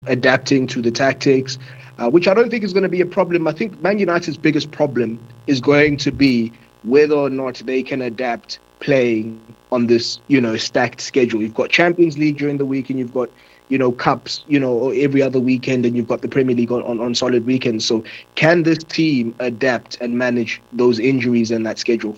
adapting to the tactics, which I don't think is going to be a problem. I think Man United's biggest problem is going to be whether or not they can adapt playing on this, stacked schedule. You've got Champions League during the week, and you've got, cups, every other weekend, and you've got the Premier League on solid weekends. So can this team adapt and manage those injuries and that schedule?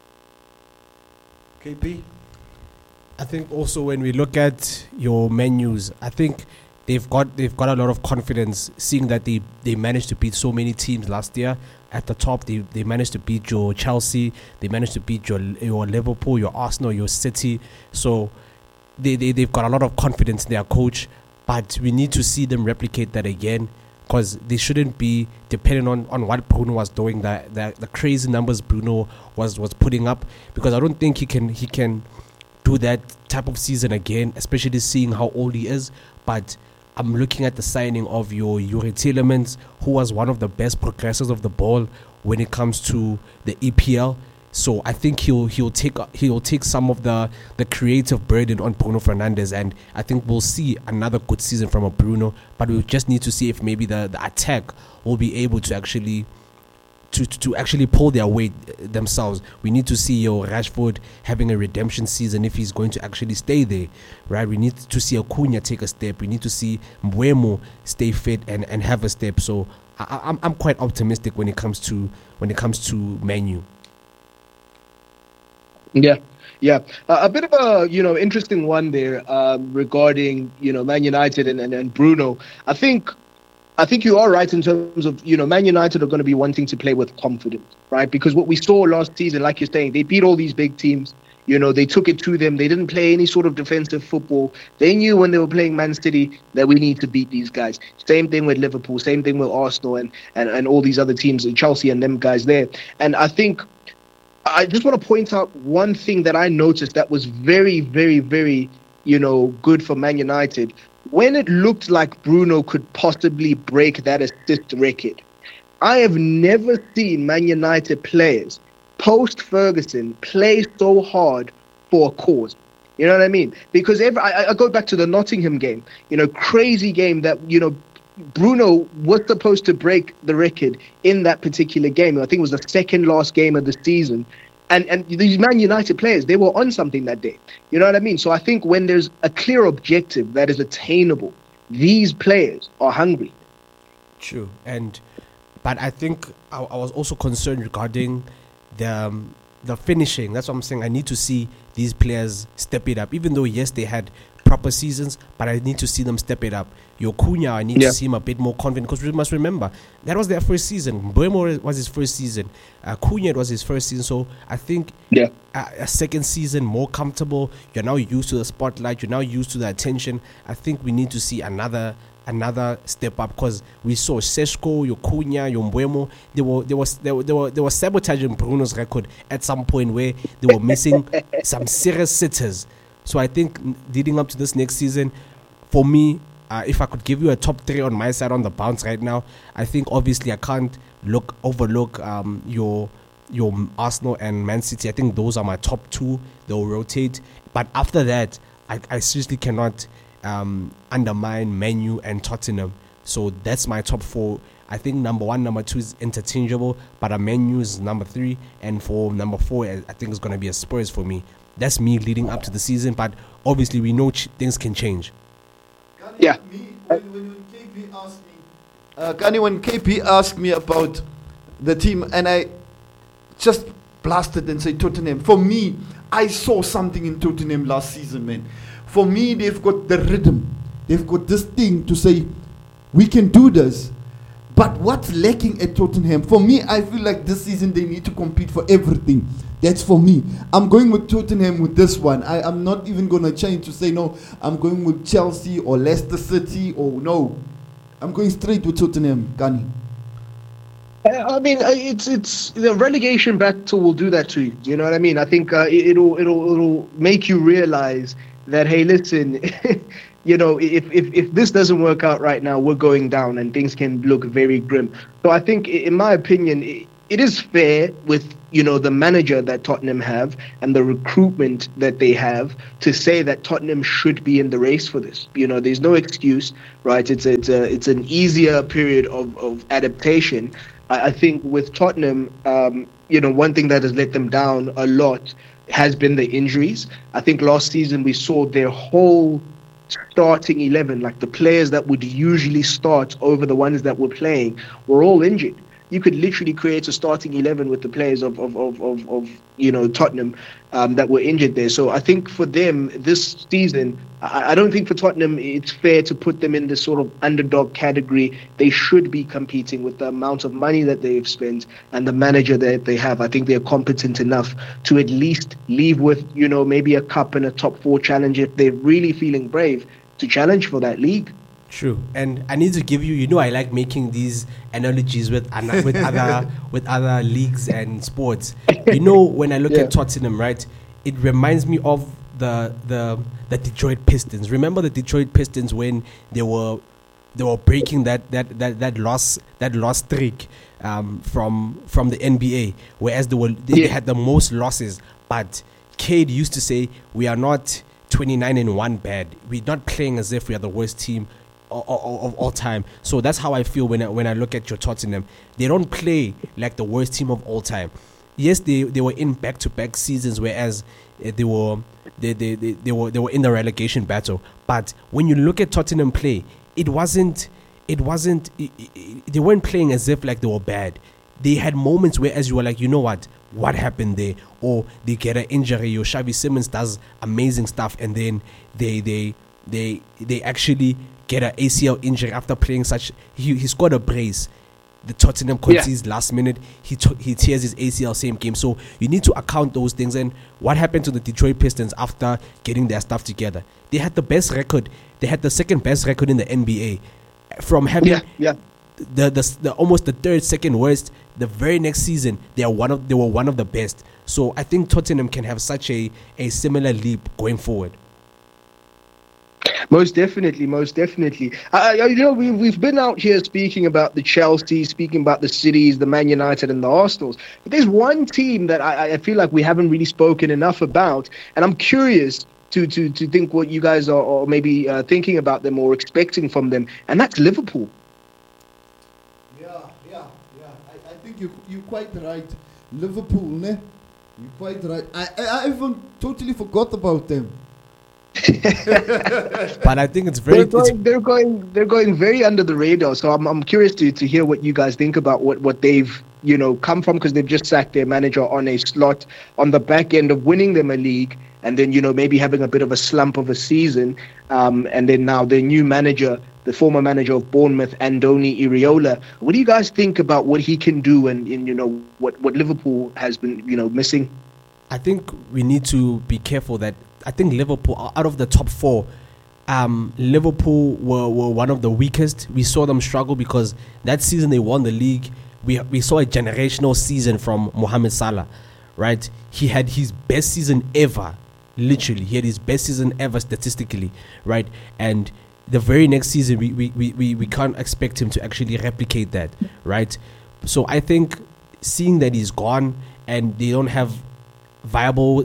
KP? I think also when we look at your menus, I think they've got a lot of confidence, seeing that they managed to beat so many teams last year. At the top, they managed to beat your Chelsea, they managed to beat your Liverpool, your Arsenal, your City. So they've got a lot of confidence in their coach, but we need to see them replicate that again, because they shouldn't be dependent on what Bruno was doing, the crazy numbers Bruno was putting up, because I don't think he can do that type of season again, especially seeing how old he is. But I'm looking at the signing of your Yuri Tielemans, who was one of the best progressors of the ball when it comes to the EPL. So I think he'll take some of the creative burden on Bruno Fernandes, and I think we'll see another good season from a Bruno. But we just need to see if maybe the attack will be able to actually pull their weight themselves. We need to see your Rashford having a redemption season if he's going to actually stay there, right? We need to see Acuna take a step. We need to see Mbeumo stay fit and have a step. So I'm quite optimistic when it comes to Man U. Yeah. A bit of a interesting one there regarding Man United and Bruno. I think you are right in terms of, Man United are going to be wanting to play with confidence, right? Because what we saw last season, like you're saying, they beat all these big teams. They took it to them. They didn't play any sort of defensive football. They knew when they were playing Man City that we need to beat these guys. Same thing with Liverpool, same thing with Arsenal and all these other teams, Chelsea and them guys there. And I think I just want to point out one thing that I noticed that was very, very, very, good for Man United. When it looked like Bruno could possibly break that assist record, I have never seen Man United players post-Ferguson play so hard for a cause. You know what I mean? Because I go back to the Nottingham game, crazy game that, Bruno was supposed to break the record in that particular game. I think it was the second last game of the season. And these Man United players, they were on something that day. You know what I mean? So I think when there's a clear objective that is attainable, these players are hungry. True. But I think I was also concerned regarding the finishing. That's what I'm saying. I need to see these players step it up. Even though, yes, they had proper seasons, but I need to see them step it up. Your Cunha, I need to see him a bit more confident, because we must remember that was their first season. Mbeumo was his first season. Cunha was his first season. So I think a second season, more comfortable. You're now used to the spotlight. You're now used to the attention. I think we need to see another step up, because we saw Seshko, your Cunha, your Mbeumo. They were sabotaging Bruno's record at some point where they were missing some serious sitters. So I think leading up to this next season, for me, if I could give you a top three on my side on the bounce right now, I think obviously I can't overlook your Arsenal and Man City. I think those are my top two. They'll rotate. But after that, I seriously cannot undermine Man U and Tottenham. So that's my top four. I think number one, number two is interchangeable, but a Man U is number three. And for number four, I think it's going to be a Spurs for me. That's me leading up to the season, but obviously we know things can change. Yeah. When KP asked me about the team, and I just blasted and said Tottenham. For me, I saw something in Tottenham last season, man. For me, they've got the rhythm. They've got this thing to say, we can do this. But what's lacking at Tottenham? For me, I feel like this season they need to compete for everything. That's for me. I'm going with Tottenham with this one. I'm not even going to change to say no. I'm going with Chelsea or Leicester City or no. I'm going straight with Tottenham, Gani. I mean, it's the relegation battle will do that to you. You know what I mean? I think it'll make you realize that, hey, listen, if this doesn't work out right now, we're going down and things can look very grim. So I think, in my opinion, it is fair with the manager that Tottenham have and the recruitment that they have to say that Tottenham should be in the race for this. There's no excuse, right? It's an easier period of adaptation. I think with Tottenham, one thing that has let them down a lot has been the injuries. I think last season we saw their whole starting 11, like the players that would usually start over the ones that were playing, were all injured. You could literally create a starting 11 with the players of Tottenham that were injured there. So I think for them this season, I don't think for Tottenham it's fair to put them in this sort of underdog category. They should be competing with the amount of money that they've spent and the manager that they have. I think they're competent enough to at least leave with, maybe a cup and a top 4 challenge if they're really feeling brave to challenge for that league. True, and I need to give you. I like making these analogies with other leagues and sports. When I look at Tottenham, right, it reminds me of the Detroit Pistons. Remember the Detroit Pistons when they were breaking that loss streak from the NBA, whereas they had the most losses. But Cade used to say, we are not 29-1 bad. We're not playing as if we are the worst team of all time. So that's how I feel when I look at your Tottenham. They don't play like the worst team of all time. Yes, they were in back-to-back seasons, whereas they were in the relegation battle. But when you look at Tottenham play, they weren't playing as if like they were bad. They had moments where, as you were like, what happened there? Or they get an injury, or Xavi Simons does amazing stuff, and then they actually get an ACL injury after playing such. He scored a brace. The Tottenham concedes last minute. He tears his ACL same game. So you need to account those things. And what happened to the Detroit Pistons after getting their stuff together? They had the best record. They had the second best record in the NBA. From having the almost the third, second worst. The very next season, they were one of the best. So I think Tottenham can have such a similar leap going forward. Most definitely. We've been out here speaking about the Chelsea, speaking about the Cities, the Man United, and the Arsenals. But there's one team that I feel like we haven't really spoken enough about, and I'm curious to think what you guys are maybe thinking about them or expecting from them, and that's Liverpool. I think you're quite right. Liverpool, ne? You're quite right. I even totally forgot about them. But I think it's very. They're going very under the radar. So I'm curious to hear what you guys think about what they've come from, because they've just sacked their manager on a slot on the back end of winning them a league, and then maybe having a bit of a slump of a season, and then now their new manager, the former manager of Bournemouth, Andoni Iraola. What do you guys think about what he can do and what Liverpool has been missing? I think we need to be careful that I think Liverpool, out of the top 4, Liverpool were one of the weakest. We saw them struggle because that season they won the league. We saw a generational season from Mohamed Salah, right? He had his best season ever, literally. He had his best season ever statistically, right? And the very next season, we can't expect him to actually replicate that, right? So I think seeing that he's gone and they don't have viable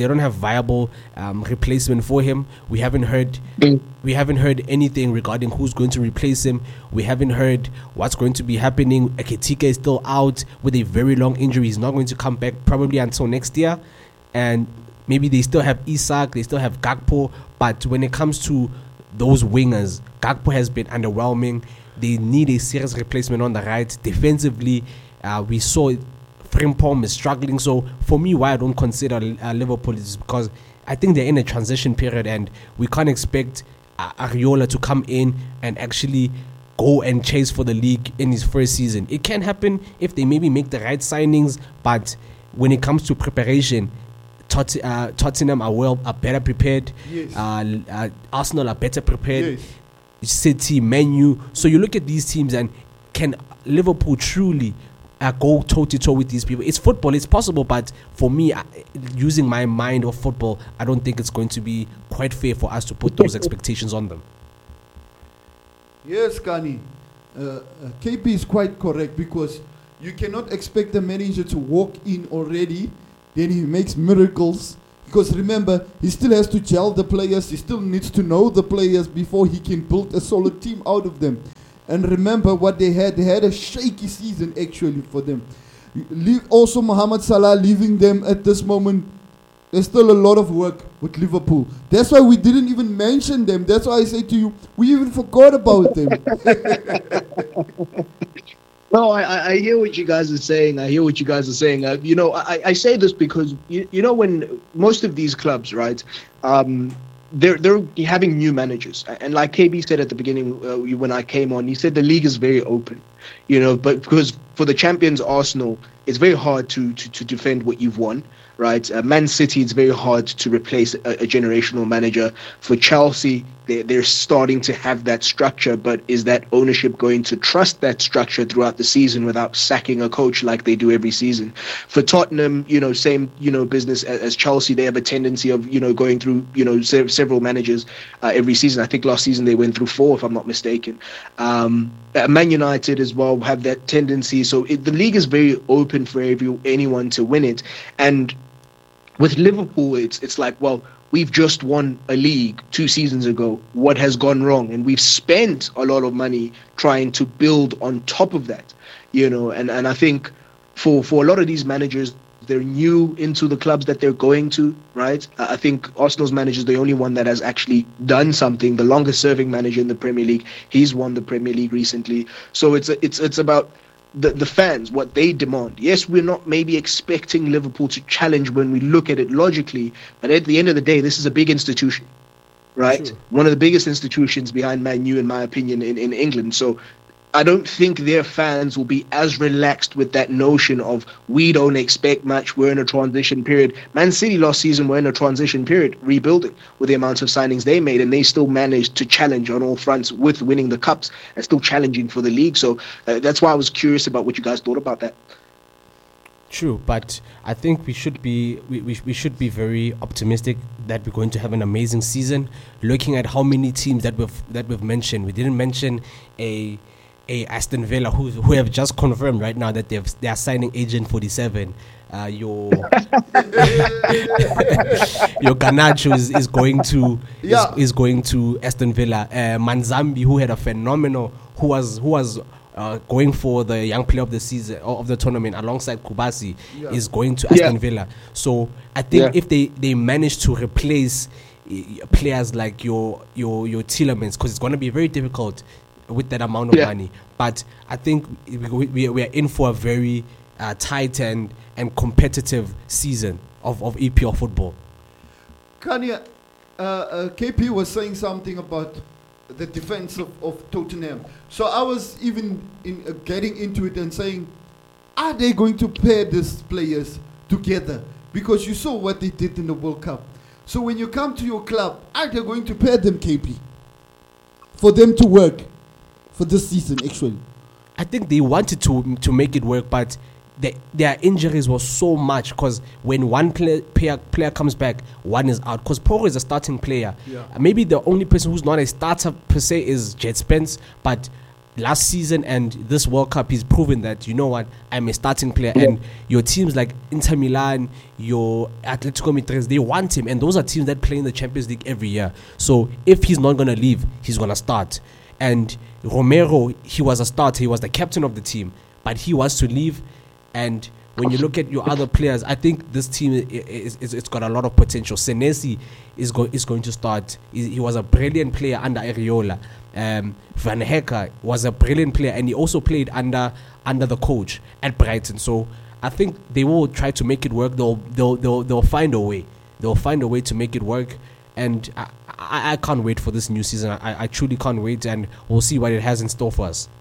replacement for him. We haven't heard anything regarding who's going to replace him. We haven't heard what's going to be happening. Ekitike is still out with a very long injury. He's not going to come back probably until next year. And maybe they still have Isak, they still have Gakpo, but when it comes to those wingers, Gakpo has been underwhelming. They need a serious replacement on the right. Defensively, we saw Frimpong is struggling. So for me, why I don't consider Liverpool is because I think they're in a transition period, and we can't expect Areola to come in and actually go and chase for the league in his first season. It can happen if they maybe make the right signings, but when it comes to preparation, Tottenham are better prepared. Yes. Arsenal are better prepared. Yes. City, Man U. So you look at these teams, and can Liverpool truly go toe-to-toe with these people? It's football, it's possible, but for me, using my mind of football, I don't think it's going to be quite fair for us to put those expectations on them. Yes, Kani. KP is quite correct, because You cannot expect the manager to walk in already, then he makes miracles. Because remember, he still has to gel the players. He still needs to know the players before he can build a solid team out of them. And remember what they had. They had a shaky season actually for them. Also, Mohamed Salah leaving them at this moment. There's still a lot of work with Liverpool. That's why we didn't even mention them. That's why I say to you, we even forgot about them. No, I hear what you guys are saying. I say this because, when most of these clubs, right, they're having new managers. And like KB said at the beginning when I came on, he said the league is very open, but because for the champions Arsenal, it's very hard to defend what you've won. Right, Man City, it's very hard to replace a generational manager. For Chelsea, they're starting to have that structure, but is that ownership going to trust that structure throughout the season without sacking a coach like they do every season? For Tottenham, same business as Chelsea. They have a tendency of going through several managers every season. I think last season they went through 4, if I'm not mistaken. Man United as well have that tendency. So the league is very open for anyone to win it. And with Liverpool, it's like, well, we've just won a league 2 seasons ago. What has gone wrong? And we've spent a lot of money trying to build on top of that, And I think for a lot of these managers, they're new into the clubs that they're going to, right? I think Arsenal's manager is the only one that has actually done something. The longest-serving manager in the Premier League, he's won the Premier League recently. So it's about the fans, what they demand. Yes, we're not maybe expecting Liverpool to challenge when we look at it logically, but at the end of the day, this is a big institution, right? Sure. One of the biggest institutions behind Man U, in my opinion, in England. So I don't think their fans will be as relaxed with that notion of we don't expect much, we're in a transition period. Man City last season were in a transition period, rebuilding with the amount of signings they made, and they still managed to challenge on all fronts with winning the cups and still challenging for the league. So that's why I was curious about what you guys thought about that. True, but I think we should be very optimistic that we're going to have an amazing season. Looking at how many teams that we've mentioned, we didn't mention a Aston Villa who have just confirmed right now that they are signing Agent 47. Your Garnacho is going to Aston Villa. Manzambi, who had a phenomenal, who was going for the young player of the season of the tournament alongside Kubasi, is going to Aston Villa. So I think if they manage to replace players like your Tielemans, because it's going to be very difficult with that amount of money, but I think we are in for a very tight and competitive season of EPL football. Kanye, KP was saying something about the defense of Tottenham. So I was even getting into it and saying, are they going to pair these players together? Because you saw what they did in the World Cup. So when you come to your club, are they going to pair them, KP, for them to work for this season, actually? I think they wanted to make it work, but their injuries were so much, because when one player comes back, one is out. Because Porro is a starting player. Maybe the only person who's not a starter per se is Jet Spence, but last season and this World Cup, he's proven that, you know what, I'm a starting player. And your teams like Inter Milan, your Atletico Madrid, they want him, and those are teams that play in the Champions League every year. So if he's not going to leave, he's going to start. And Romero, he was a starter, he was the captain of the team, but he was to leave. And when you look at your other players, I think this team it's got a lot of potential. Senesi is going to start. He was a brilliant player under Areola. Van Hecker was a brilliant player, and he also played under the coach at Brighton. So I think they will try to make it work. They'll find a way. They'll find a way to make it work. And I can't wait for this new season. I truly can't wait, and we'll see what it has in store for us.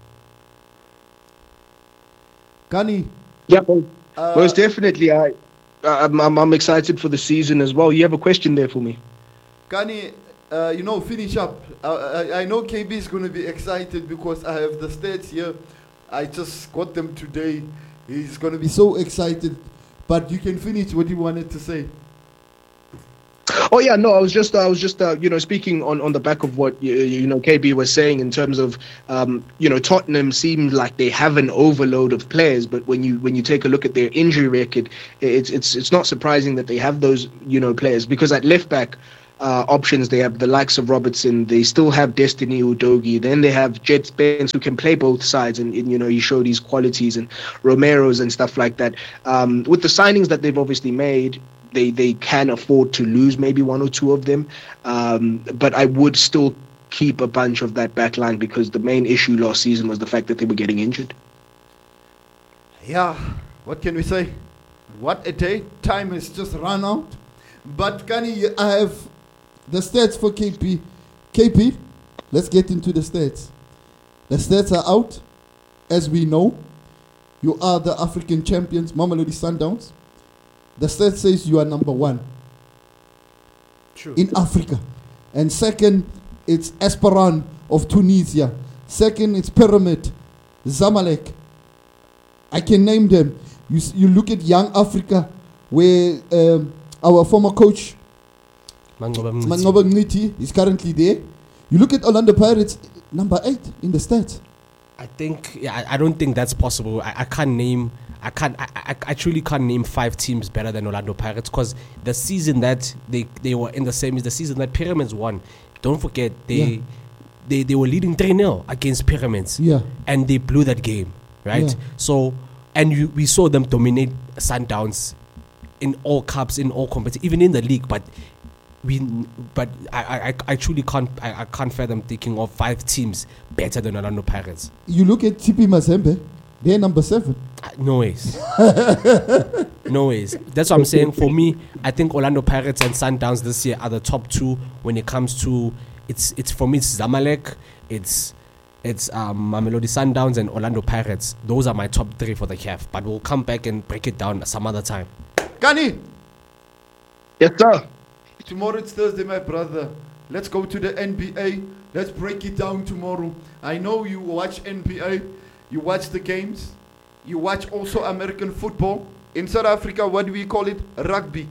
Kani. Yeah, most definitely. I'm excited for the season as well. You have a question there for me? Kani, finish up. I know KB is going to be excited because I have the stats here. I just got them today. He's going to be so excited. But you can finish what you wanted to say. Oh yeah, no, I was just speaking on the back of what KB was saying in terms of Tottenham seems like they have an overload of players, but when you take a look at their injury record, it's not surprising that they have those players, because at left back options they have the likes of Robertson, they still have Destiny Udogie, then they have Jet Spence who can play both sides, and he showed his qualities, and Romero's and stuff like that. With the signings that they've obviously made, they can afford to lose maybe one or two of them, but I would still keep a bunch of that back line, because the main issue last season was the fact that they were getting injured. Yeah, what can we say? What a day. Time has just run out. But Kani, I have the stats for KP. KP, let's get into the stats. The stats are out. As we know, you are the African champions, Mamelodi Sundowns. The stats says you are number 1. True. In Africa. And second, it's Esperance of Tunisia. Second, it's Pyramid, Zamalek. I can name them. You look at Young Africa, where our former coach, Mangoba Mngiti, is currently there. You look at Orlando Pirates, number 8 in the stats. I think, I don't think that's possible. I truly can't name 5 teams better than Orlando Pirates, because the season that they were in the semis, the season that Pyramids won, don't forget, they were leading 3-0 against Pyramids. Yeah. And they blew that game, right? Yeah. So, and we saw them dominate Sundowns in all cups, in all competitions, even in the league, but I truly can't fathom thinking of 5 teams better than Orlando Pirates. You look at TP Mazembe, they're number 7. No ways. No ways. That's what I'm saying. For me, I think Orlando Pirates and Sundowns this year are the top 2 when it comes to it's for me, it's Zamalek, it's Mamelodi Sundowns and Orlando Pirates. Those are my top 3 for the CAF, but we'll come back and break it down some other time. Kani, Yes, sir. tomorrow it's Thursday, my brother. Let's go to the NBA. Let's break it down tomorrow. I know you watch NBA. You watch the games. You watch also American football. In South Africa, what do we call it? Rugby.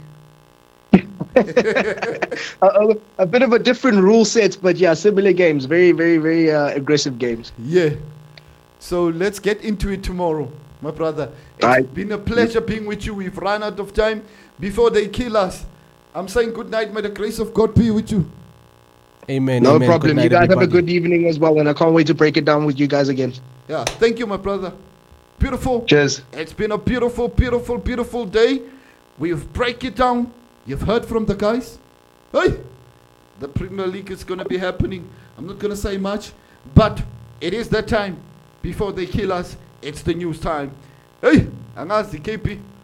A bit of a different rule set, but yeah, similar games. Very, very, very aggressive games. Yeah. So let's get into it tomorrow, my brother. It's been a pleasure being with you. We've run out of time before they kill us. I'm saying good night. May the grace of God be with you. Amen. No amen. problem. Good night, You guys have a everybody. good evening as well, and I can't wait to break it down with you guys again. Yeah. Thank you, my brother. Beautiful. Cheers. It's been a beautiful, beautiful, beautiful day. We've break it down. You've heard from the guys. Hey, the Premier League is going to be happening. I'm not going to say much, but it is that time. Before they kill us, it's the news time. Hey, angazi KP.